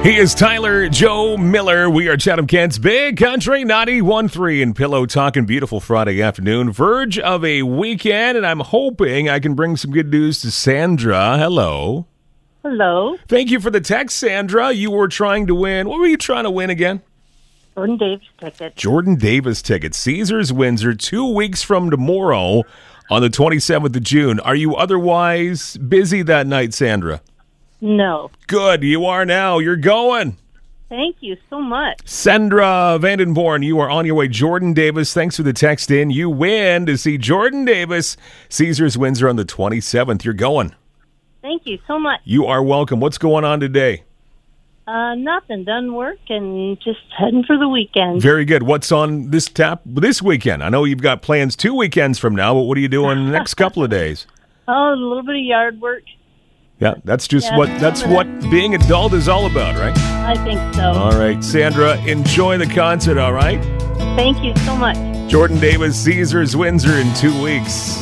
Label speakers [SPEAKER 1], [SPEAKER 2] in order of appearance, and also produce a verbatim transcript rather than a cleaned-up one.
[SPEAKER 1] He is Tyler Joe Miller. We are Chatham Kent's Big Country ninety-one point three in Pillow Talking. Beautiful Friday afternoon, verge of a weekend, and I'm hoping I can bring some good news to Sandra. Hello.
[SPEAKER 2] Hello.
[SPEAKER 1] Thank you for the text, Sandra. You were trying to win. What were you trying to win again?
[SPEAKER 2] Jordan Davis ticket.
[SPEAKER 1] Jordan Davis ticket. Caesars Windsor, two weeks from tomorrow on the twenty-seventh of June. Are you otherwise busy that night, Sandra?
[SPEAKER 2] No.
[SPEAKER 1] Good. You are now. You're going.
[SPEAKER 2] Thank you so much.
[SPEAKER 1] Sandra Vandenborn, you are on your way. Jordan Davis, thanks for the text in. You win to see Jordan Davis, Caesars Windsor on the twenty-seventh. You're going.
[SPEAKER 2] Thank you so much.
[SPEAKER 1] You are welcome. What's going on today?
[SPEAKER 2] Uh, nothing. Done work and just heading for the weekend.
[SPEAKER 1] Very good. What's on this tap this weekend? I know you've got plans two weekends from now, but what are you doing the next couple of days?
[SPEAKER 2] Oh, a little bit of yard work.
[SPEAKER 1] Yeah, that's just
[SPEAKER 2] Yeah,
[SPEAKER 1] what that's what being adult is all about, right?
[SPEAKER 2] I think so.
[SPEAKER 1] All right, Sandra, enjoy the concert, all right?
[SPEAKER 2] Thank you so much.
[SPEAKER 1] Jordan Davis, Caesars Windsor in two weeks.